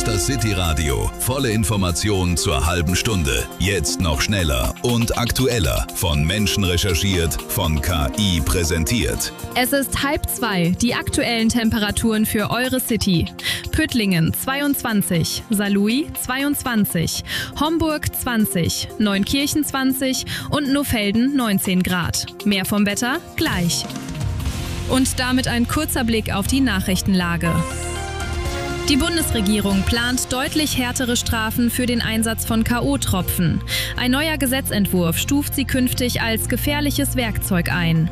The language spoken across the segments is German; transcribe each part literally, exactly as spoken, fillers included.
ist das City Radio. Volle Informationen zur halben Stunde. Jetzt noch schneller und aktueller. Von Menschen recherchiert, von K I präsentiert. Es ist halb zwei. Die aktuellen Temperaturen für eure City. Püttlingen zweiundzwanzig, Saarlouis zweiundzwanzig, Homburg zwanzig, Neunkirchen zwanzig und Nohfelden neunzehn Grad. Mehr vom Wetter gleich. Und damit ein kurzer Blick auf die Nachrichtenlage. Die Bundesregierung plant deutlich härtere Strafen für den Einsatz von K O-Tropfen. Ein neuer Gesetzentwurf stuft sie künftig als gefährliches Werkzeug ein.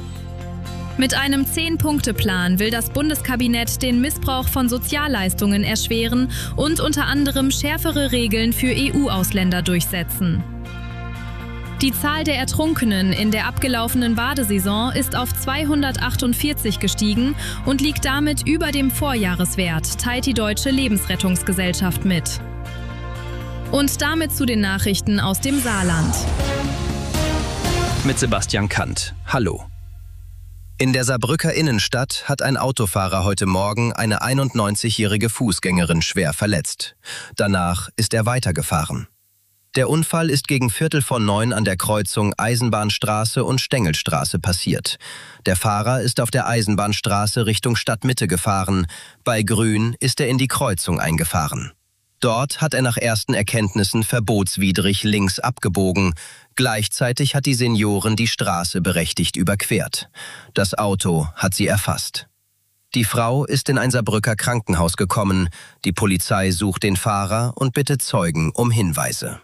Mit einem Zehn-Punkte-Plan will das Bundeskabinett den Missbrauch von Sozialleistungen erschweren und unter anderem schärfere Regeln für E U-Ausländer durchsetzen. Die Zahl der Ertrunkenen in der abgelaufenen Badesaison ist auf zweihundertachtundvierzig gestiegen und liegt damit über dem Vorjahreswert, teilt die Deutsche Lebensrettungsgesellschaft mit. Und damit zu den Nachrichten aus dem Saarland. Mit Sebastian Kant. Hallo. In der Saarbrücker Innenstadt hat ein Autofahrer heute Morgen eine einundneunzigjährige Fußgängerin schwer verletzt. Danach ist er weitergefahren. Der Unfall ist gegen Viertel vor neun an der Kreuzung Eisenbahnstraße und Stengelstraße passiert. Der Fahrer ist auf der Eisenbahnstraße Richtung Stadtmitte gefahren. Bei Grün ist er in die Kreuzung eingefahren. Dort hat er nach ersten Erkenntnissen verbotswidrig links abgebogen. Gleichzeitig hat die Seniorin die Straße berechtigt überquert. Das Auto hat sie erfasst. Die Frau ist in ein Saarbrücker Krankenhaus gekommen. Die Polizei sucht den Fahrer und bittet Zeugen um Hinweise.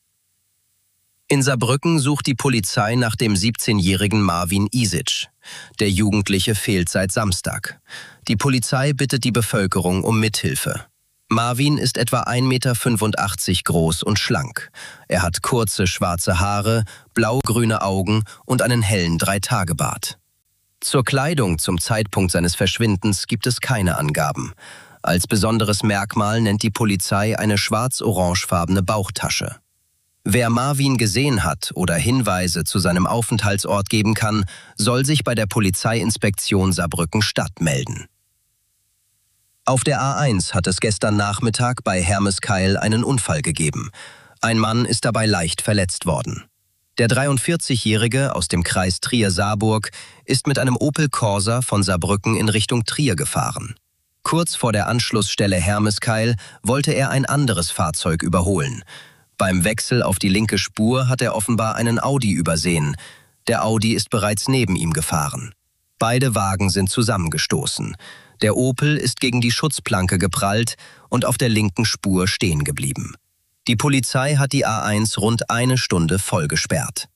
In Saarbrücken sucht die Polizei nach dem siebzehnjährigen Marvin Isic. Der Jugendliche fehlt seit Samstag. Die Polizei bittet die Bevölkerung um Mithilfe. Marvin ist etwa ein Meter fünfundachtzig groß und schlank. Er hat kurze schwarze Haare, blau-grüne Augen und einen hellen Dreitagebart. Zur Kleidung zum Zeitpunkt seines Verschwindens gibt es keine Angaben. Als besonderes Merkmal nennt die Polizei eine schwarz-orangefarbene Bauchtasche. Wer Marvin gesehen hat oder Hinweise zu seinem Aufenthaltsort geben kann, soll sich bei der Polizeiinspektion Saarbrücken-Stadt melden. Auf der A eins hat es gestern Nachmittag bei Hermeskeil einen Unfall gegeben. Ein Mann ist dabei leicht verletzt worden. Der dreiundvierzigjährige aus dem Kreis Trier-Saarburg ist mit einem Opel Corsa von Saarbrücken in Richtung Trier gefahren. Kurz vor der Anschlussstelle Hermeskeil wollte er ein anderes Fahrzeug überholen. Beim Wechsel auf die linke Spur hat er offenbar einen Audi übersehen. Der Audi ist bereits neben ihm gefahren. Beide Wagen sind zusammengestoßen. Der Opel ist gegen die Schutzplanke geprallt und auf der linken Spur stehen geblieben. Die Polizei hat die A eins rund eine Stunde voll gesperrt.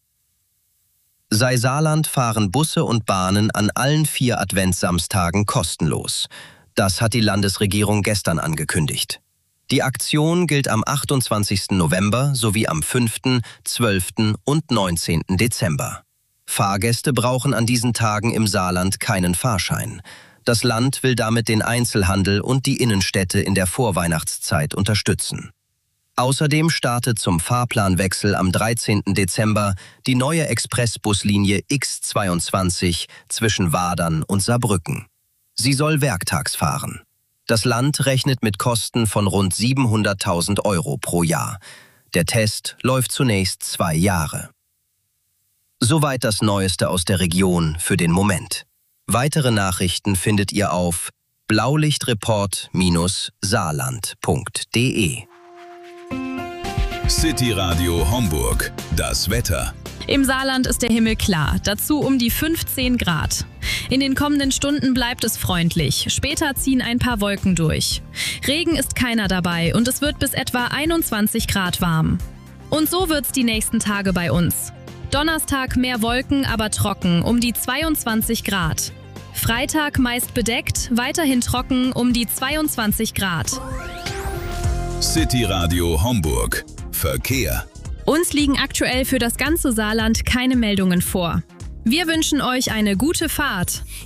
Sei Saarland fahren Busse und Bahnen an allen vier Adventssamstagen kostenlos. Das hat die Landesregierung gestern angekündigt. Die Aktion gilt am achtundzwanzigsten November sowie am fünften, zwölften und neunzehnten Dezember. Fahrgäste brauchen an diesen Tagen im Saarland keinen Fahrschein. Das Land will damit den Einzelhandel und die Innenstädte in der Vorweihnachtszeit unterstützen. Außerdem startet zum Fahrplanwechsel am dreizehnten Dezember die neue Expressbuslinie X zweiundzwanzig zwischen Wadern und Saarbrücken. Sie soll werktags fahren. Das Land rechnet mit Kosten von rund siebenhunderttausend Euro pro Jahr. Der Test läuft zunächst zwei Jahre. Soweit das Neueste aus der Region für den Moment. Weitere Nachrichten findet ihr auf blaulichtreport Bindestrich saarland punkt de. City Radio Homburg. Das Wetter. Im Saarland ist der Himmel klar, dazu um die fünfzehn Grad. In den kommenden Stunden bleibt es freundlich, später ziehen ein paar Wolken durch. Regen ist keiner dabei und es wird bis etwa einundzwanzig Grad warm. Und so wird's die nächsten Tage bei uns. Donnerstag mehr Wolken, aber trocken, um die zweiundzwanzig Grad. Freitag meist bedeckt, weiterhin trocken, um die zweiundzwanzig Grad. City Radio Homburg. Verkehr. Uns liegen aktuell für das ganze Saarland keine Meldungen vor. Wir wünschen euch eine gute Fahrt.